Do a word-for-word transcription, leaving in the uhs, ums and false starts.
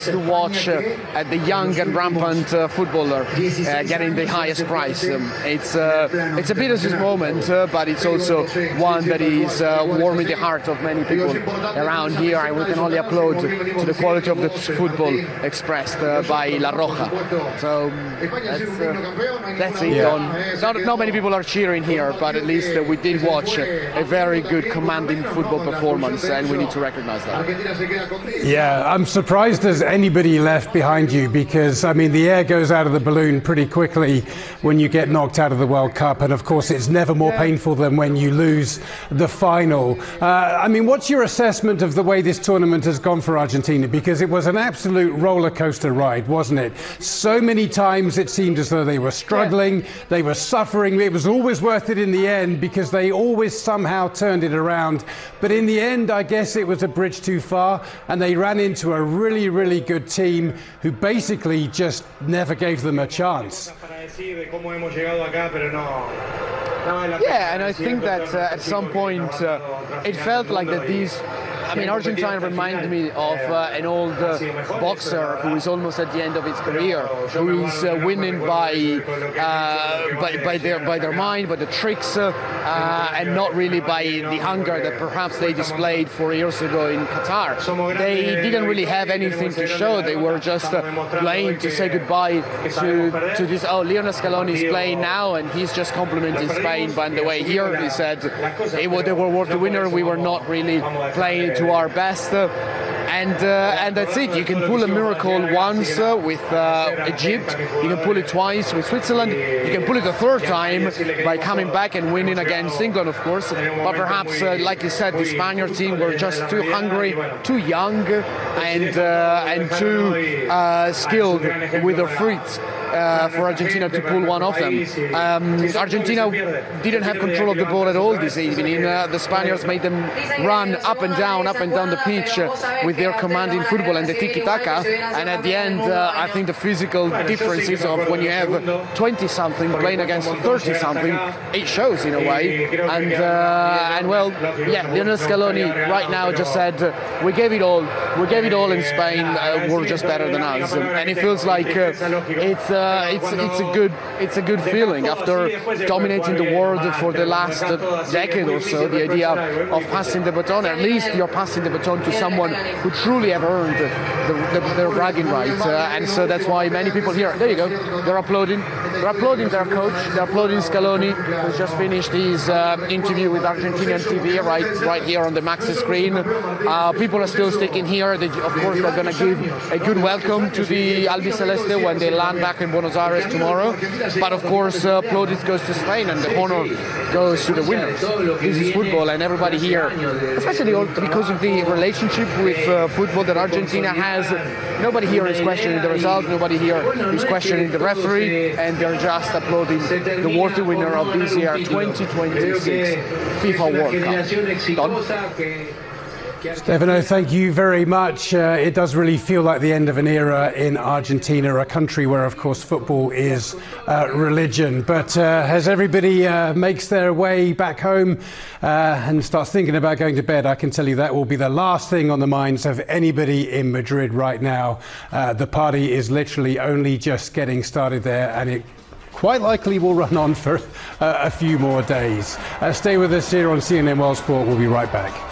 to watch uh, uh, the young and rampant uh, footballer uh, getting the highest prize. Um, it's uh, it's a bittersweet moment, uh, but it's also one that is uh, warming the heart of many people around here, and we can only applaud to the quality of the football expressed uh, by La Roja. So that's, uh, that's it. Yeah. Not, not many people are cheering here, but at least uh, we did watch a very good, commanding football performance, and we need to recognize that. Yeah, I'm surprised there's anybody left behind you, because I mean the air goes out of the balloon pretty quickly when you get knocked out of the World Cup, and of course it's never more painful than when you lose the final. Uh, I mean, what's your assessment of the way this tournament has gone for Argentina? Because it was an absolute roller coaster ride, wasn't it? So many times it seemed as though they were struggling, they were suffering. It was always worth it in the end because they always somehow turned it around. But in the end, I guess it was a bridge too far, and they ran into a really, really good team who basically just never gave them a chance. Yeah, and I think that uh, at some point uh, it felt like that these I mean, Argentina reminded me of uh, an old uh, boxer who is almost at the end of his career, who is uh, winning by, uh, by by their by their mind, by the tricks, uh, uh, and not really by the hunger that perhaps they displayed four years ago in Qatar. They didn't really have anything to show. They were just uh, playing to say goodbye to to this. Oh, Lionel Scaloni is playing now, and he's just complimenting Spain. By the way, here he said they were the world winner. We were not really playing to our best, uh, and uh, and that's it. You can pull a miracle once uh, with uh, Egypt, you can pull it twice with Switzerland, you can pull it a third time by coming back and winning against England, of course, but perhaps uh, like you said, the Spaniard team were just too hungry, too young, and uh, and too uh, skilled with their feet Uh, for Argentina to pull one of them. Um, Argentina didn't have control of the ball at all this evening. Uh, the Spaniards made them run up and down, up and down the pitch uh, with their commanding football and the tiki-taka. And at the end, uh, I think the physical differences of when you have twenty-something playing against thirty-something, it shows in a way. And, uh, and well, yeah, Lionel Scaloni right now just said, uh, we gave it all. We gave it all in Spain. Uh, we're just better than us. And it feels like uh, it's uh, Uh, it's it's a good it's a good feeling after dominating the world for the last uh, decade or so. The idea of passing the baton, at least you're passing the baton to someone who truly have earned the, the, their bragging rights, uh, and so that's why many people here. There you go. They're applauding. They're applauding their coach. They're applauding Scaloni, who's just finished his uh, interview with Argentinian T V right right here on the Maxi screen. Uh, people are still sticking here. They, of course, they're going to give a good welcome to the Albiceleste when they land back in Buenos Aires tomorrow, but of course uh, plaudits goes to Spain and the honor goes to the winners. This is football, and everybody here, especially because of the relationship with uh, football that Argentina has, nobody here is questioning the result, nobody here is questioning the referee, and they're just applauding the worthy winner of this year twenty twenty-six FIFA World Cup. Don? Stefano, thank you very much. Uh, it does really feel like the end of an era in Argentina, a country where, of course, football is uh, religion. But uh, as everybody uh, makes their way back home uh, and starts thinking about going to bed, I can tell you that will be the last thing on the minds of anybody in Madrid right now. Uh, the party is literally only just getting started there, and it quite likely will run on for uh, a few more days. Uh, stay with us here on C N N World Sport. We'll be right back.